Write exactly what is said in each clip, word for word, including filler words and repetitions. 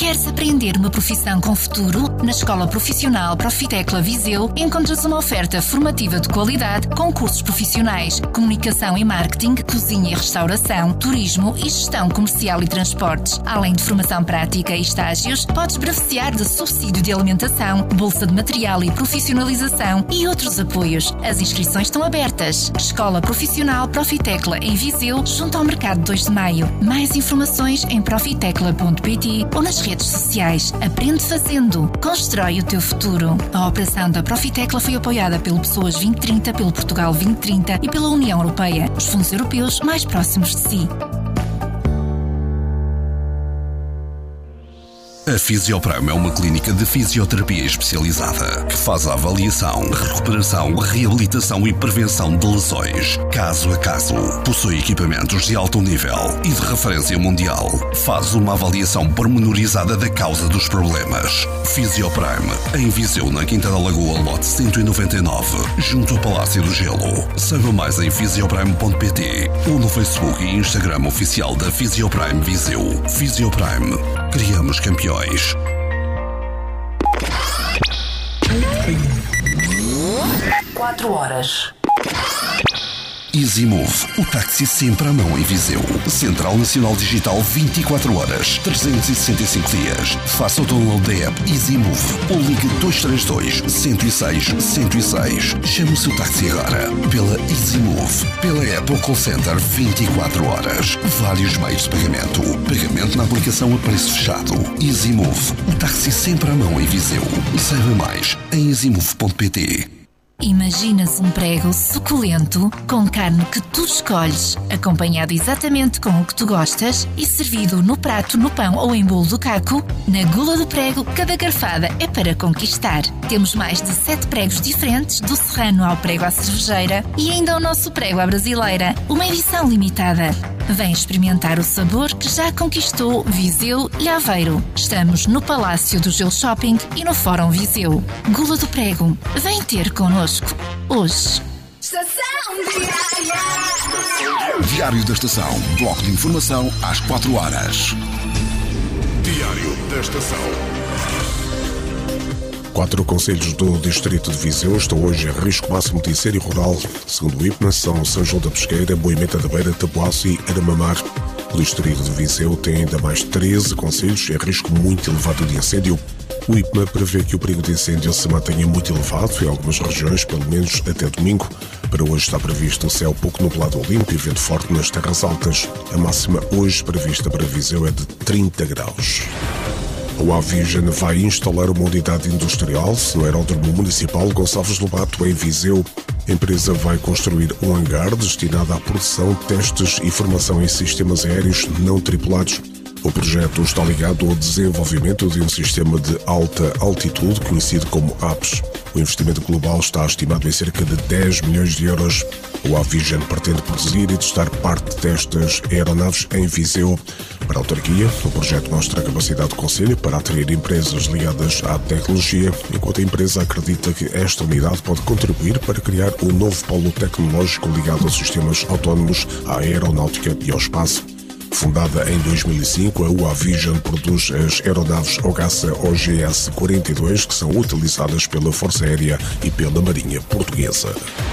Queres aprender uma profissão com futuro? Na Escola Profissional Profitecla Viseu encontras uma oferta formativa de qualidade com cursos profissionais, comunicação e marketing, cozinha e restauração, turismo e gestão comercial e transportes. Além de formação prática e estágios, podes beneficiar de subsídio de alimentação, bolsa de material e profissionalização e outros apoios. As inscrições estão abertas. Escola Profissional Profitecla em Viseu, junto ao Mercado dois de Maio. Mais informações em profitecla ponto pt ou nas redes sociais. Aprende fazendo. Constrói o teu futuro. A operação da Profitecla foi apoiada pelo Pessoas vinte trinta, pelo Portugal vinte trinta e pela União Europeia, os fundos europeus mais próximos de si. A Fisioprime é uma clínica de fisioterapia especializada que faz a avaliação, recuperação, reabilitação e prevenção de lesões, caso a caso. Possui equipamentos de alto nível e de referência mundial. Faz uma avaliação pormenorizada da causa dos problemas. Fisioprime, em Viseu, na Quinta da Lagoa, lote cento e noventa e nove, junto ao Palácio do Gelo. Saiba mais em fisioprime ponto pt ou no Facebook e Instagram oficial da Fisioprime Viseu. Fisioprime. Criamos campeões. Quatro horas. EasyMove, o táxi sempre à mão em Viseu. Central Nacional Digital vinte e quatro horas, trezentos e sessenta e cinco dias. Faça o download da app EasyMove ou ligue dois três dois, um zero seis, um zero seis. Chame o seu táxi agora pela EasyMove, pela app ou call center vinte e quatro horas. Vários meios de pagamento. Pagamento na aplicação a preço fechado. EasyMove, o táxi sempre à mão em Viseu. Saiba mais em easymove ponto pt. Imaginas um prego suculento, com carne que tu escolhes, acompanhado exatamente com o que tu gostas e servido no prato, no pão ou em bolo do caco? Na Gula do Prego, cada garfada é para conquistar. Temos mais de sete pregos diferentes, do serrano ao prego à cervejeira e ainda o nosso prego à brasileira, uma edição limitada. Vem experimentar o sabor que já conquistou Viseu e Aveiro. Estamos no Palácio do Gelo Shopping e no Fórum Viseu. Gula do Prego, vem ter connosco hoje. Estação Diária. Diário da Estação. Bloco de informação às quatro horas. Diário da Estação. Quatro concelhos do distrito de Viseu estão hoje em risco máximo de incêndio rural. Segundo o I P M A, são São João da Pesqueira, Moimenta da Beira, Taboaço e Aramamar. O distrito de Viseu tem ainda mais treze concelhos em risco muito elevado de incêndio. O I P M A prevê que o perigo de incêndio se mantenha muito elevado em algumas regiões, pelo menos até domingo. Para hoje está previsto o céu pouco nublado ou limpo e vento forte nas terras altas. A máxima hoje prevista para Viseu é de trinta graus. O Avision vai instalar uma unidade industrial no Aeródromo Municipal Gonçalves Lobato, em Viseu. A empresa vai construir um hangar destinado à produção, testes e formação em sistemas aéreos não tripulados. O projeto está ligado ao desenvolvimento de um sistema de alta altitude, conhecido como A P S. O investimento global está estimado em cerca de dez milhões de euros. O Avision pretende produzir e testar parte destas aeronaves em Viseu. Para a autarquia, o projeto mostra a capacidade do Conselho para atrair empresas ligadas à tecnologia, enquanto a empresa acredita que esta unidade pode contribuir para criar um novo polo tecnológico ligado a sistemas autónomos, à aeronáutica e ao espaço. Fundada em dois mil e cinco, a U A Vision produz as aeronaves Ogassa O G S quarenta e dois, que são utilizadas pela Força Aérea e pela Marinha Portuguesa.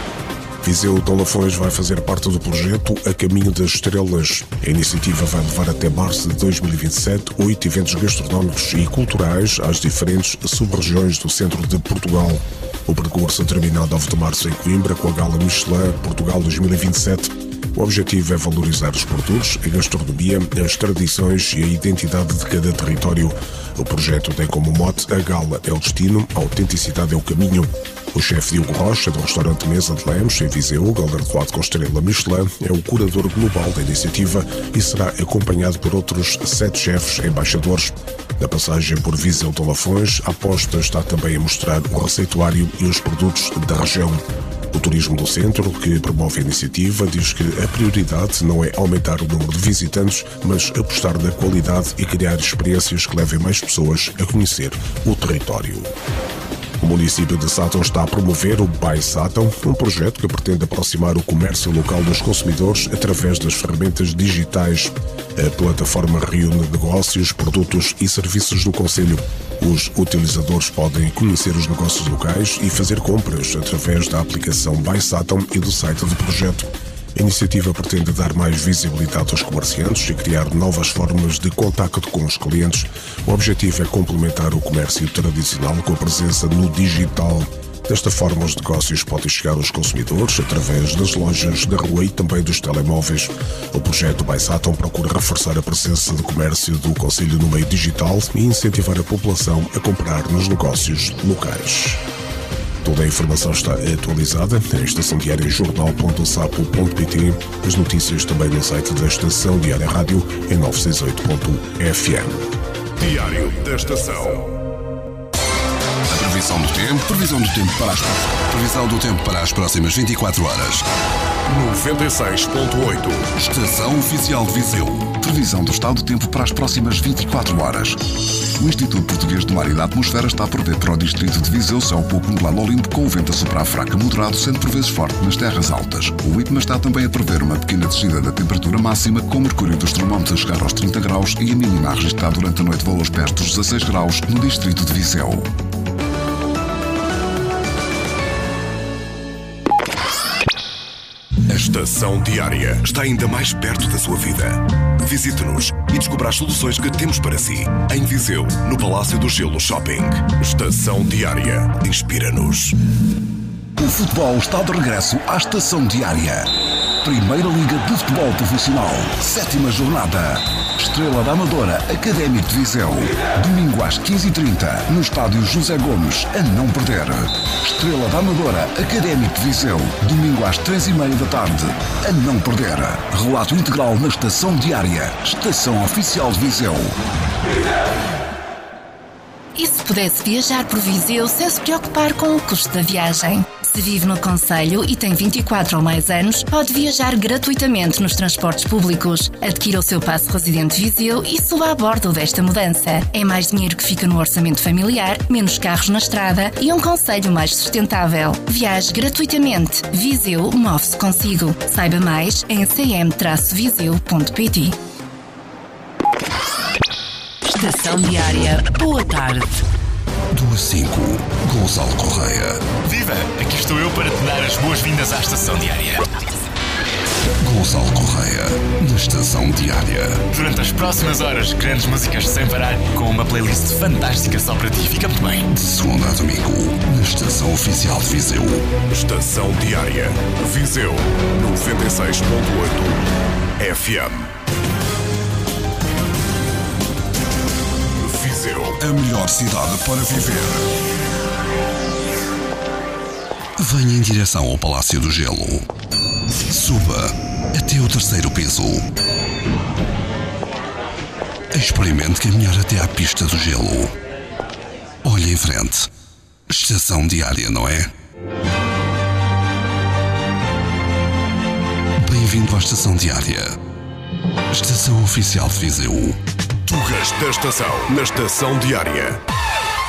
Viseu de Lafões vai fazer parte do projeto A Caminho das Estrelas. A iniciativa vai levar até março de dois mil e vinte e sete oito eventos gastronómicos e culturais às diferentes sub-regiões do centro de Portugal. O percurso termina a nove de março em Coimbra com a Gala Michelin Portugal dois mil e vinte e sete. O objetivo é valorizar os produtos, a gastronomia, as tradições e a identidade de cada território. O projeto tem como mote: a gala é o destino, a autenticidade é o caminho. O chefe Diogo Rocha, do restaurante Mesa de Lemos, em Viseu, galardoado com estrela Michelin, é o curador global da iniciativa e será acompanhado por outros sete chefes embaixadores. Na passagem por Viseu de Lafões, a aposta está também a mostrar o receituário e os produtos da região. O Turismo do Centro, que promove a iniciativa, diz que a prioridade não é aumentar o número de visitantes, mas apostar na qualidade e criar experiências que levem mais pessoas a conhecer o território. O município de Sátão está a promover o Buy Sátão, um projeto que pretende aproximar o comércio local dos consumidores através das ferramentas digitais. A plataforma reúne negócios, produtos e serviços do concelho. Os utilizadores podem conhecer os negócios locais e fazer compras através da aplicação BySatom e do site do projeto. A iniciativa pretende dar mais visibilidade aos comerciantes e criar novas formas de contacto com os clientes. O objetivo é complementar o comércio tradicional com a presença no digital. Desta forma, os negócios podem chegar aos consumidores através das lojas da rua e também dos telemóveis. O projeto BySatom procura reforçar a presença do comércio do concelho no meio digital e incentivar a população a comprar nos negócios locais. Toda a informação está atualizada na Estação Diária jornal ponto sapo ponto pt. As notícias também no site da Estação Diária Rádio em novecentos e sessenta e oito ponto f m. Diário da Estação. Previsão do tempo, previsão do tempo para as previsão do tempo para as próximas vinte e quatro horas. noventa e seis ponto oito. Estação Oficial de Viseu. Previsão do estado do tempo para as próximas vinte e quatro horas. O Instituto Português do Mar e da Atmosfera está a prever para o distrito de Viseu céu pouco nublado ao limpo, com o vento a soprar fraco a moderado, sendo por vezes forte nas terras altas. O IPMA está também a prever uma pequena descida da temperatura máxima, com o mercúrio dos termómetros a chegar aos trinta graus e a mínima a registrar durante a noite valores perto dos dezasseis graus no distrito de Viseu. A Estação Diária está ainda mais perto da sua vida. Visite-nos e descubra as soluções que temos para si. Em Viseu, no Palácio do Gelo Shopping. Estação Diária. Inspira-nos. O futebol está de regresso à Estação Diária. Primeira Liga de Futebol Profissional. Sétima jornada. Estrela da Amadora, Académico de Viseu. Domingo às quinze e trinta, no estádio José Gomes, a não perder. Estrela da Amadora, Académico de Viseu. Domingo às três e meia da tarde, a não perder. Relato integral na Estação Diária. Estação Oficial de Viseu. E se pudesse viajar por Viseu sem se preocupar com o custo da viagem? Se vive no concelho e tem vinte e quatro ou mais anos, pode viajar gratuitamente nos transportes públicos. Adquira o seu passe residente Viseu e suba a bordo desta mudança. É mais dinheiro que fica no orçamento familiar, menos carros na estrada e um concelho mais sustentável. Viaje gratuitamente. Viseu move-se consigo. Saiba mais em c m viseu ponto p t. Estação Diária. Boa tarde. duas cinco, Gonçalo Correia. Viva! Aqui estou eu para te dar as boas-vindas à Estação Diária. Gonçalo Correia, na Estação Diária. Durante as próximas horas, grandes músicas sem parar, com uma playlist fantástica só para ti. Fica muito bem. De segunda a domingo, na Estação Oficial de Viseu. Estação Diária. Viseu, noventa e seis ponto oito F M. A melhor cidade para viver. Venha em direção ao Palácio do Gelo. Suba até o terceiro piso. Experimente caminhar até à pista do gelo. Olhe em frente. Estação Diária, não é? Bem-vindo à Estação Diária. Estação Oficial de Viseu. Tugas da Estação, na Estação Diária.